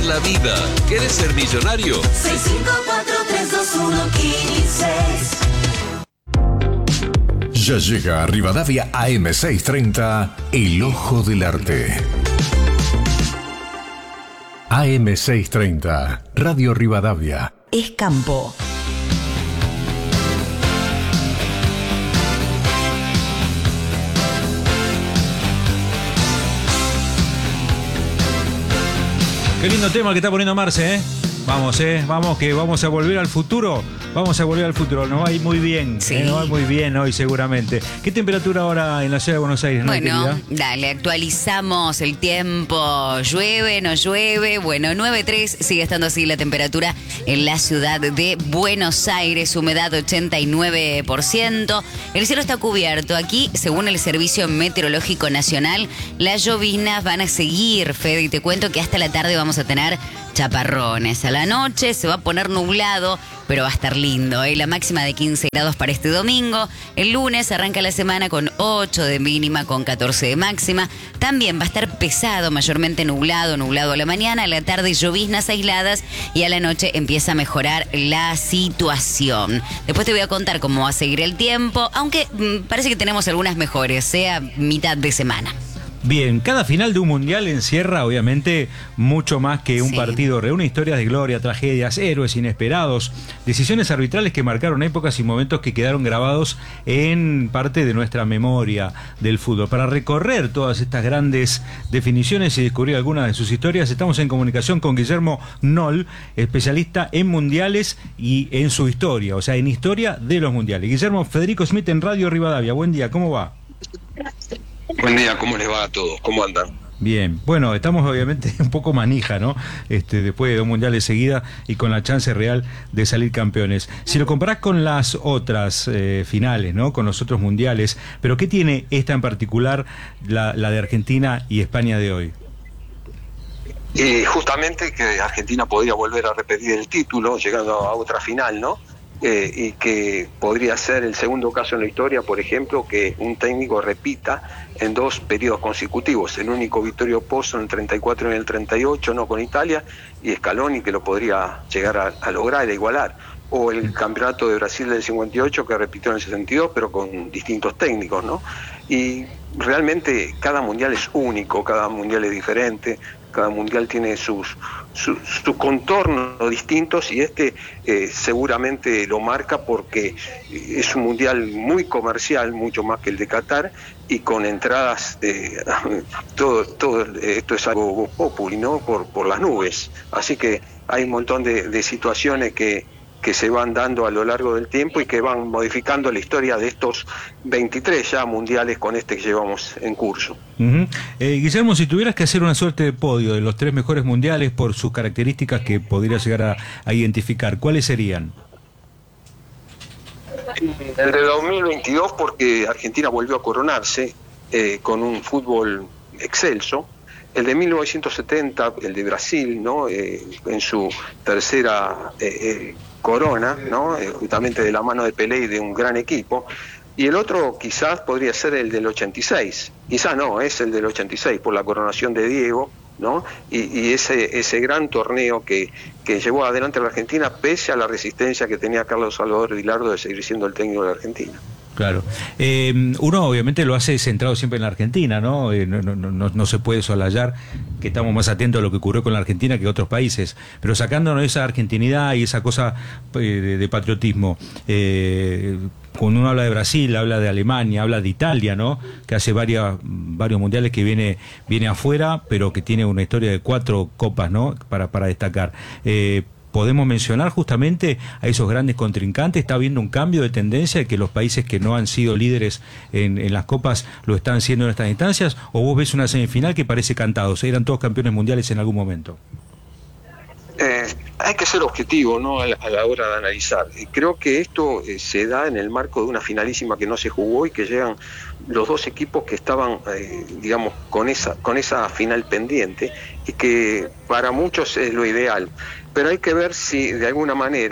la vida. ¿Querés ser millonario? 654-321-15. Ya llega a Rivadavia AM630, El Ojo del Arte. AM630, Radio Rivadavia. Es campo. Qué lindo tema que está poniendo Marce, ¿eh? Vamos, que vamos a volver al futuro. Vamos a volver al futuro. Nos va a ir muy bien. Sí. Nos va a ir muy bien hoy seguramente. ¿Qué temperatura ahora en la ciudad de Buenos Aires? Bueno, dale, actualizamos el tiempo. ¿Llueve, no llueve? Bueno, 9.3, sigue estando así la temperatura en la ciudad de Buenos Aires. Humedad 89%. El cielo está cubierto. Aquí, según el Servicio Meteorológico Nacional, las lloviznas van a seguir, Fede. Y te cuento que hasta la tarde vamos a tener chaparrones. A la noche se va a poner nublado, pero va a estar lindo, ¿eh? La máxima de 15 grados para este domingo. El lunes arranca la semana con 8 de mínima, con 14 de máxima. También va a estar pesado, mayormente nublado a la mañana. A la tarde lloviznas aisladas y a la noche empieza a mejorar la situación. Después te voy a contar cómo va a seguir el tiempo, aunque parece que tenemos algunas mejores, sea mitad de semana. Bien, cada final de un mundial encierra obviamente mucho más que un partido. Reúne historias de gloria, tragedias, héroes inesperados, decisiones arbitrales que marcaron épocas y momentos que quedaron grabados en parte de nuestra memoria del fútbol. Para recorrer todas estas grandes definiciones y descubrir algunas de sus historias, estamos en comunicación con Guillermo Noll, especialista en mundiales y en su historia, o sea, en historia de los mundiales. Guillermo, Federico Smith en Radio Rivadavia. Buen día, ¿cómo va? Buen día, ¿cómo les va a todos? ¿Cómo andan? Bien, bueno, estamos obviamente un poco manija, ¿no? Después de 2 mundiales seguidas y con la chance real de salir campeones. Si lo comparás con las otras finales, ¿no? Con los otros mundiales, pero ¿qué tiene esta en particular, la de Argentina y España de hoy? Justamente que Argentina podría volver a repetir el título, llegando a otra final, ¿no? Y que podría ser el segundo caso en la historia, por ejemplo, que un técnico repita en 2 periodos consecutivos, el único Vittorio Pozzo en el 34 y en el 38, no con Italia, y Scaloni, que lo podría llegar a lograr, a igualar, o el campeonato de Brasil del 58 que repitió en el 62, pero con distintos técnicos, ¿no? Y realmente cada mundial es único, cada mundial es diferente, cada mundial tiene sus contornos distintos, y seguramente lo marca porque es un mundial muy comercial, mucho más que el de Qatar, y con entradas de todo esto es algo populi, ¿no? Por las nubes. Así que hay un montón de situaciones que se van dando a lo largo del tiempo y que van modificando la historia de estos 23 ya mundiales con que llevamos en curso. Guillermo, si tuvieras que hacer una suerte de podio de los 3 mejores mundiales por sus características que podrías llegar a identificar, ¿cuáles serían? El de 2022, porque Argentina volvió a coronarse con un fútbol excelso. El de 1970, el de Brasil, ¿no? En su tercera corona, ¿no? Justamente de la mano de Pelé y de un gran equipo. Y el otro quizás podría ser el del 86. Quizás no, es el del 86 por la coronación de Diego, ¿no? Y ese gran torneo que llevó adelante a la Argentina pese a la resistencia que tenía Carlos Salvador Vilardo de seguir siendo el técnico de la Argentina. Claro. Uno obviamente lo hace centrado siempre en la Argentina, ¿no? No se puede soslayar que estamos más atentos a lo que ocurrió con la Argentina que otros países, pero sacándonos esa argentinidad y esa cosa de patriotismo, cuando uno habla de Brasil, habla de Alemania, habla de Italia, ¿no? Que hace varios mundiales que viene afuera, pero que tiene una historia de 4 copas, ¿no? Para destacar. Podemos mencionar justamente a esos grandes contrincantes. ¿Está habiendo un cambio de tendencia de que los países que no han sido líderes en las copas lo están siendo en estas instancias? ¿O vos ves una semifinal que parece cantado? ¿Eran todos campeones mundiales en algún momento? Hay que ser objetivo, ¿no? A la hora de analizar. Creo que esto se da en el marco de una finalísima que no se jugó y que llegan los 2 equipos que estaban, digamos, con esa final pendiente, y que para muchos es lo ideal. Pero hay que ver si de alguna manera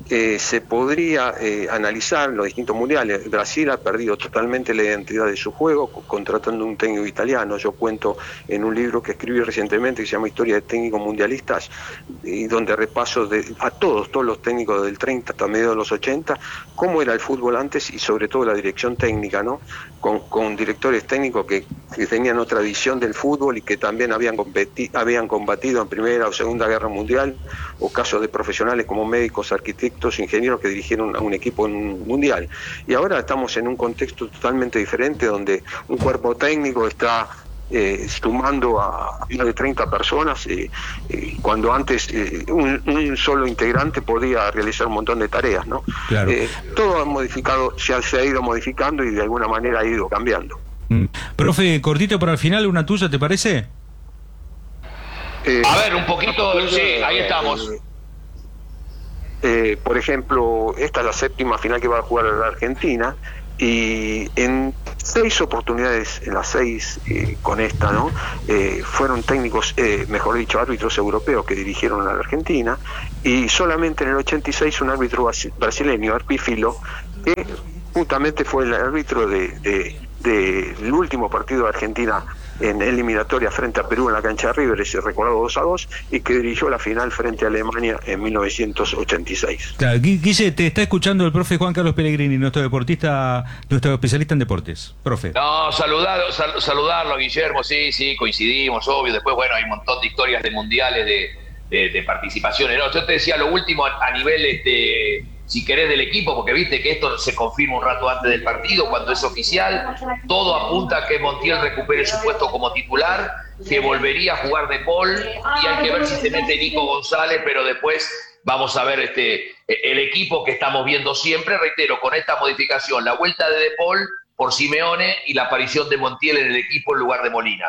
se podría analizar los distintos mundiales. Brasil ha perdido totalmente la identidad de su juego contratando un técnico italiano. Yo cuento en un libro que escribí recientemente que se llama Historia de técnicos mundialistas, y donde repaso a todos los técnicos del 30 hasta mediados de los 80, cómo era el fútbol antes y sobre todo la dirección técnica, ¿no? Con directores técnicos que tenían otra visión del fútbol y que también habían combatido en Primera o Segunda Guerra Mundial, o casos de profesionales como médicos, arquitectos, ingenieros que dirigieron a un equipo en un mundial. Y ahora estamos en un contexto totalmente diferente, donde un cuerpo técnico está sumando a más de 30 personas, cuando antes un solo integrante podía realizar un montón de tareas, ¿no? Claro. Todo ha modificado, se ha ido modificando y de alguna manera ha ido cambiando. Profe, cortito para el final, una tuya, ¿te parece? A ver, un poquito, sí, ahí estamos. Por ejemplo, esta es la 7ª final que va a jugar la Argentina, y en 6 oportunidades, en las 6 con esta, ¿no? Fueron técnicos, mejor dicho, árbitros europeos que dirigieron a la Argentina, y solamente en el 86 un árbitro brasileño, Arpifilo, que justamente fue el árbitro del último partido de Argentina en eliminatoria frente a Perú en la cancha de River, ese recordado 2-2, y que dirigió la final frente a Alemania en 1986. Claro, Guille, te está escuchando el profe Juan Carlos Pellegrini, nuestro deportista, nuestro especialista en deportes. Profe. No, saludarlo, Guillermo, sí, coincidimos, obvio. Después, bueno, hay un montón de historias de mundiales, de participaciones. No, yo te decía lo último a nivel, si querés, del equipo, porque viste que esto se confirma un rato antes del partido, cuando es oficial. Todo apunta a que Montiel recupere su puesto como titular, que volvería a jugar De Paul, y hay que ver si se mete Nico González, pero después vamos a ver el equipo que estamos viendo siempre, reitero, con esta modificación, la vuelta de Paul por Simeone y la aparición de Montiel en el equipo en lugar de Molina.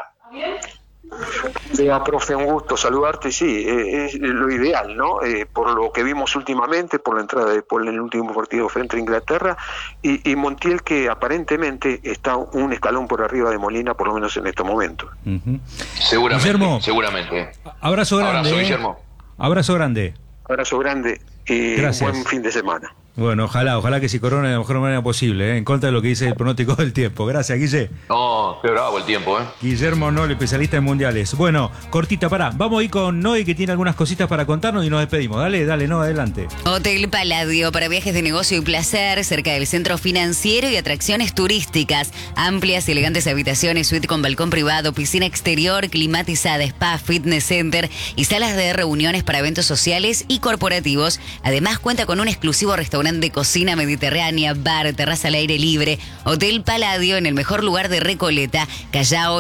Profe, un gusto saludarte. Sí, es lo ideal, ¿no? Por lo que vimos últimamente, por la entrada de Paul en el último partido frente a Inglaterra, y Montiel, que aparentemente está un escalón por arriba de Molina, por lo menos en este momento. Seguramente, Guillermo, seguramente. Abrazo grande. Guillermo. Abrazo grande. Abrazo grande y Gracias. buen fin de semana. Bueno, ojalá que se corone de la mejor manera posible, en contra de lo que dice el pronóstico del tiempo. Gracias, Guille. No, qué bravo el tiempo, Guillermo Noll, especialista en mundiales. Bueno, cortita, vamos a ir con Noé, que tiene algunas cositas para contarnos, y nos despedimos. Dale, no, adelante. Hotel Palladio, para viajes de negocio y placer, cerca del centro financiero y atracciones turísticas. Amplias y elegantes habitaciones, suite con balcón privado, piscina exterior, climatizada, spa, fitness center y salas de reuniones para eventos sociales y corporativos. Además, cuenta con un exclusivo restaurante de cocina mediterránea, bar, terraza al aire libre. Hotel Palladio, en el mejor lugar de Recoleta, Callao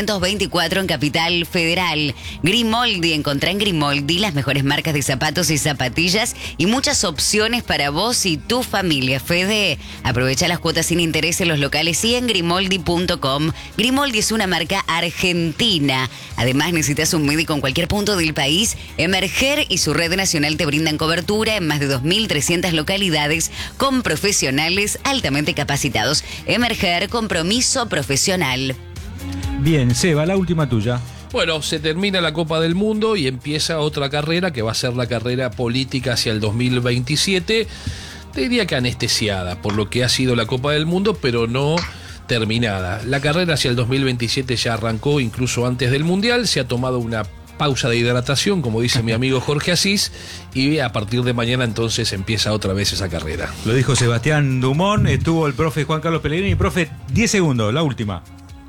924, en Capital Federal. Grimoldi, encontrá en Grimoldi las mejores marcas de zapatos y zapatillas y muchas opciones para vos y tu familia. Fede, aprovecha las cuotas sin interés en los locales y en grimoldi.com. Grimoldi es una marca argentina. Además, necesitas un médico en cualquier punto del país. Emerger y su red nacional te brindan cobertura en más de 2.300 localidades con profesionales altamente capacitados. Emerger, compromiso profesional. Bien, Seba, la última tuya. Bueno, se termina la Copa del Mundo y empieza otra carrera que va a ser la carrera política hacia el 2027. Te diría que anestesiada por lo que ha sido la Copa del Mundo, pero no terminada. La carrera hacia el 2027 ya arrancó incluso antes del Mundial. Se ha tomado una pausa de hidratación, como dice mi amigo Jorge Asís, y a partir de mañana entonces empieza otra vez esa carrera. Lo dijo Sebastián Dumont, estuvo el profe Juan Carlos Pellegrini. Profe, 10 segundos, la última.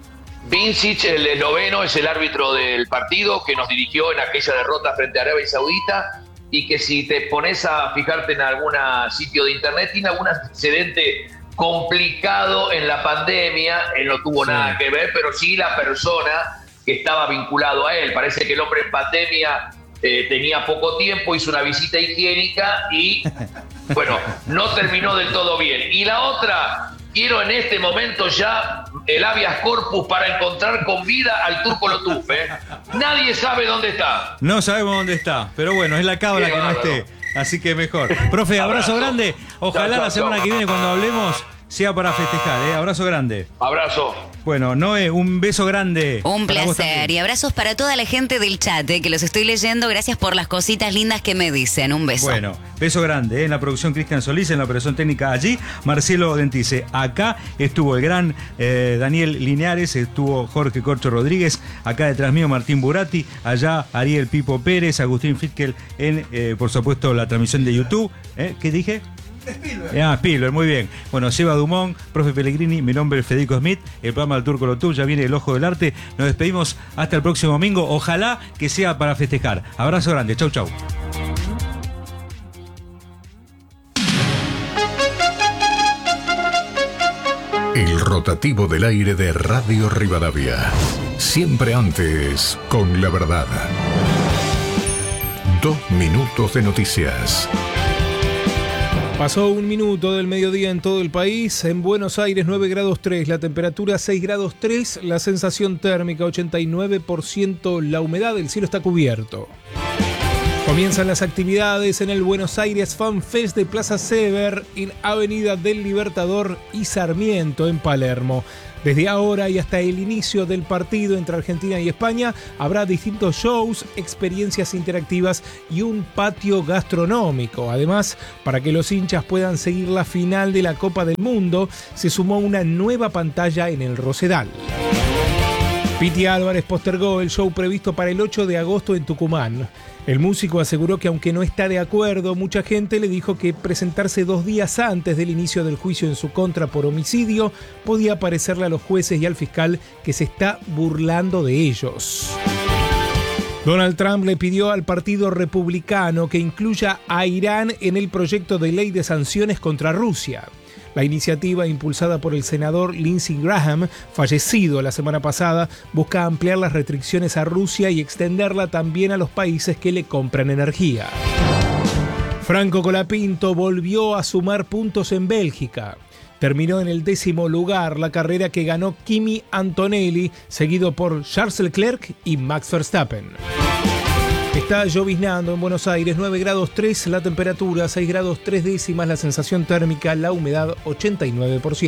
Vincic, el esloveno, es el árbitro del partido que nos dirigió en aquella derrota frente a Arabia Saudita, y que si te pones a fijarte en algún sitio de internet, tiene algún antecedente complicado en la pandemia. Él no tuvo nada que ver, pero sí la persona que estaba vinculado a él. Parece que el hombre en pandemia tenía poco tiempo, hizo una visita higiénica y, bueno, no terminó del todo bien. Y la otra, quiero en este momento ya el habeas corpus para encontrar con vida al Turco Lotuf. Nadie sabe dónde está. No sabemos dónde está, pero bueno, es la cabra que no esté, así que mejor. Profe, abrazo grande. Ojalá la semana que viene, cuando hablemos, sea para festejar. Abrazo grande. Abrazo. Bueno, Noé, un beso grande. Un Para vos placer. también. Y abrazos para toda la gente del chat, que los estoy leyendo. Gracias por las cositas lindas que me dicen. Un beso. Bueno, beso grande. En la producción Cristian Solís, en la operación técnica allí, Marcelo Dentice. Acá estuvo el gran Daniel Linares, estuvo Jorge Corcho Rodríguez, acá detrás mío Martín Burati, allá Ariel Pipo Pérez, Agustín Fitkel en, por supuesto, la transmisión de YouTube. ¿Qué dije? Spielberg, muy bien. Bueno, Seba Dumont, profe Pellegrini, mi nombre es Federico Smith, el programa del Turco Lotú, ya viene el Ojo del Arte. Nos despedimos hasta el próximo domingo, ojalá que sea para festejar. Abrazo grande, chau chau. El rotativo del aire de Radio Rivadavia. Siempre antes con la verdad. 2 minutos de noticias. Pasó 1 minuto del mediodía en todo el país. En Buenos Aires 9 grados 3, la temperatura 6 grados 3, la sensación térmica 89%, la humedad, el cielo está cubierto. Comienzan las actividades en el Buenos Aires Fan Fest de Plaza Sever en Avenida del Libertador y Sarmiento en Palermo. Desde ahora y hasta el inicio del partido entre Argentina y España habrá distintos shows, experiencias interactivas y un patio gastronómico. Además, para que los hinchas puedan seguir la final de la Copa del Mundo, se sumó una nueva pantalla en el Rosedal. Piti Álvarez postergó el show previsto para el 8 de agosto en Tucumán. El músico aseguró que aunque no está de acuerdo, mucha gente le dijo que presentarse 2 días antes del inicio del juicio en su contra por homicidio podía parecerle a los jueces y al fiscal que se está burlando de ellos. Donald Trump le pidió al Partido Republicano que incluya a Irán en el proyecto de ley de sanciones contra Rusia. La iniciativa, impulsada por el senador Lindsey Graham, fallecido la semana pasada, busca ampliar las restricciones a Rusia y extenderla también a los países que le compran energía. Franco Colapinto volvió a sumar puntos en Bélgica. Terminó en el 10º lugar la carrera que ganó Kimi Antonelli, seguido por Charles Leclerc y Max Verstappen. Está lloviznando en Buenos Aires, 9 grados 3, la temperatura 6 grados 3 décimas, la sensación térmica, la humedad 89%.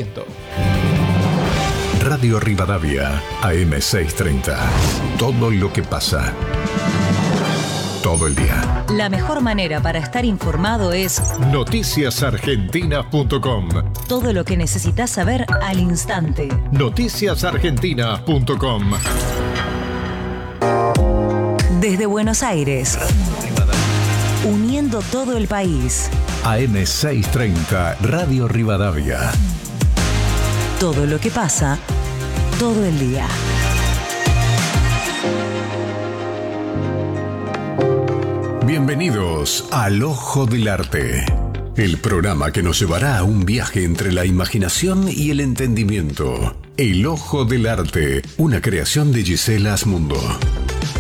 Radio Rivadavia, AM630. Todo lo que pasa. Todo el día. La mejor manera para estar informado es Noticiasargentinas.com. todo lo que necesitas saber al instante. Noticiasargentinas.com. Desde Buenos Aires, uniendo todo el país. AM630, Radio Rivadavia. Todo lo que pasa, todo el día. Bienvenidos al Ojo del Arte. El programa que nos llevará a un viaje entre la imaginación y el entendimiento. El Ojo del Arte, una creación de Gisela Asmundo.